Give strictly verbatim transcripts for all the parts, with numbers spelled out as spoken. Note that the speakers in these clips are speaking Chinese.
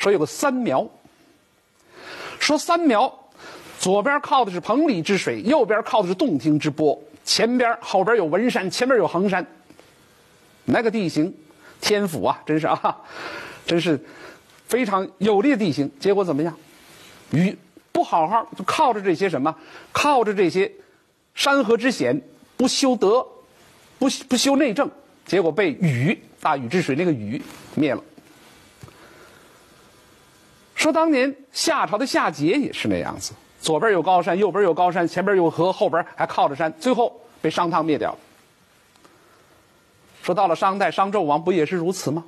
说有个三苗，说三苗左边靠的是彭蠡之水，右边靠的是洞庭之波，前边后边有文山，前边有衡山，那个地形天府啊，真是啊，真是非常有利的地形。结果怎么样？禹不好好就靠着这些什么，靠着这些山河之险，不修德，不不修内政，结果被禹大禹治水那个禹灭了。说当年夏朝的夏桀也是那样子，左边有高山，右边有高山，前边有河，后边还靠着山，最后被商汤灭掉了。说到了商代，商纣王不也是如此吗？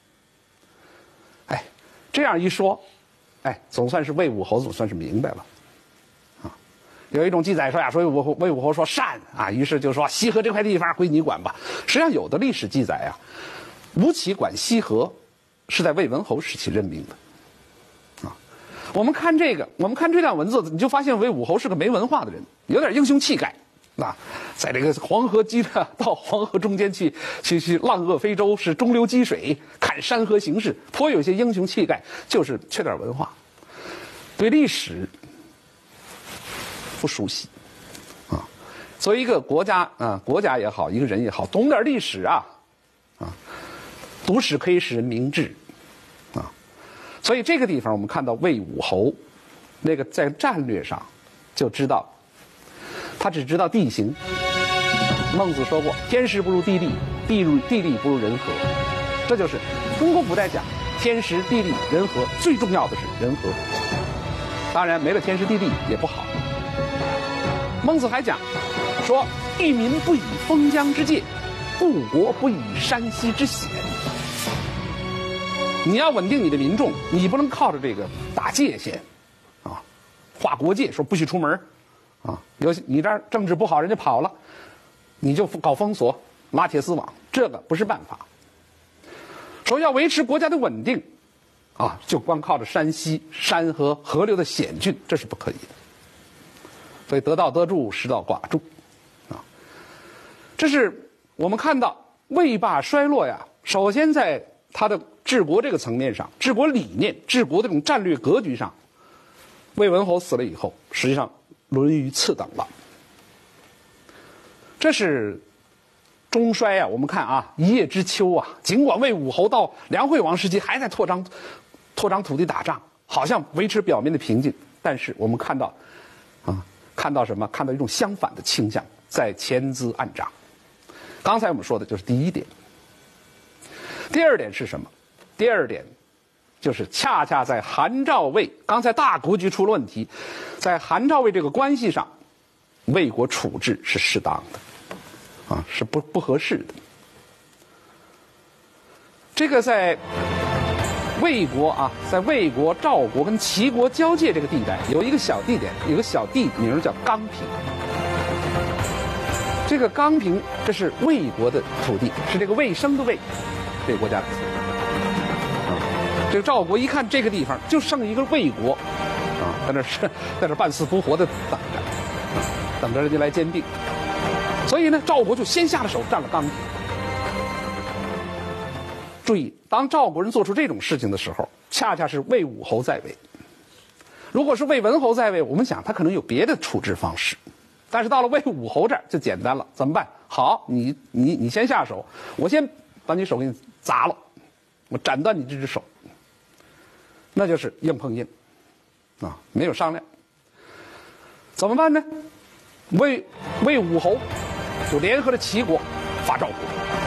哎，这样一说，哎，总算是魏武侯总算是明白了。啊，有一种记载说呀，说魏武侯魏武侯说善啊，于是就说西河这块地方归你管吧。实际上有的历史记载啊，吴起管西河是在魏文侯时期任命的。我们看这个，我们看这段文字，你就发现魏武侯是个没文化的人，有点英雄气概啊，在这个黄河激的到黄河中间去去去浪遏非洲，是中流击水，看山河形势，颇有些英雄气概，就是缺点文化，对历史不熟悉啊。作为一个国家啊，国家也好，一个人也好，懂点历史啊啊，读史可以使人明智。所以这个地方我们看到魏武侯那个在战略上就知道，他只知道地形。孟子说过，天时不如地利，地利地利不如人和。这就是中国古代讲天时地利人和，最重要的是人和。当然没了天时地利也不好。孟子还讲说，一民不以封疆之界，故国不以山溪之险。你要稳定你的民众，你不能靠着这个打界限，啊，划国界，说不许出门，啊，有你这儿政治不好，人家跑了，你就搞封锁，拉铁丝网，这个不是办法。说要维持国家的稳定，啊，就光靠着山溪、山河、河流的险峻，这是不可以的。所以得道得助，失道寡助，啊，这是我们看到魏霸衰落呀，首先在他的治国这个层面上，治国理念、治国的这种战略格局上，魏文侯死了以后，实际上沦于次等了。这是中衰啊！我们看啊，一叶知秋啊，尽管魏武侯到梁惠王时期还在扩张、拓张土地打仗，好像维持表面的平静，但是我们看到啊，看到什么？看到一种相反的倾向，在潜滋暗长。刚才我们说的就是第一点。第二点是什么？第二点就是恰恰在韩赵魏，刚才大格局出了问题，在韩赵魏这个关系上，魏国处置是适当的，啊，是不不合适的。这个在魏国啊，在魏国、赵国跟齐国交界这个地带，有一个小地点，有个小地名叫刚平。这个刚平，这是魏国的土地，是这个魏生的魏。这个国家的土地啊，这个赵国一看这个地方就剩一个魏国啊，在那是在那半死不活的等着，啊，等着人家来兼并。所以呢，赵国就先下了手，占了刚平。注意，当赵国人做出这种事情的时候，恰恰是魏武侯在位。如果是魏文侯在位，我们想他可能有别的处置方式，但是到了魏武侯这儿就简单了，怎么办？好，你你你先下手，我先把你手给你砸了，我斩断你这只手，那就是硬碰硬啊，没有商量。怎么办呢？魏魏武侯就联合了齐国伐赵国。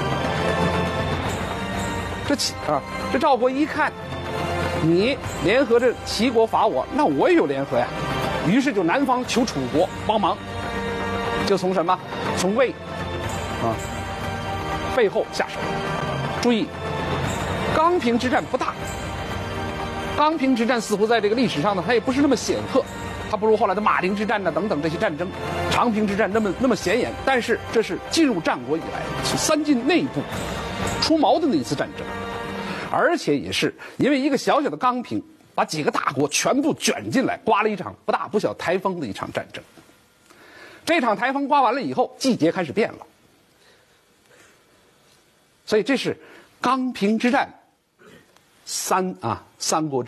这齐啊，这赵国一看你联合着齐国伐我，那我也有联合呀，于是就南方求楚国帮忙，就从什么从魏啊背后下手。注意，刚平之战不大，刚平之战似乎在这个历史上呢，它也不是那么显赫，它不如后来的马陵之战呢等等这些战争，长平之战那么那么显眼。但是这是进入战国以来是三晋内部出毛的那一次战争，而且也是因为一个小小的刚平，把几个大国全部卷进来，刮了一场不大不小台风的一场战争。这场台风刮完了以后，季节开始变了。所以这是刚平之战三啊三国之